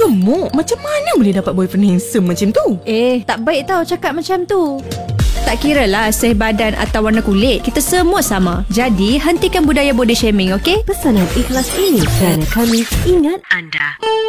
gemuk. Macam mana boleh dapat boyfriend handsome macam tu? Tak baik tau cakap macam tu. Tak kiralah saiz badan atau warna kulit, kita semua sama. Jadi, hentikan budaya body shaming, okey? Pesanan ikhlas ini kerana kami ingat anda.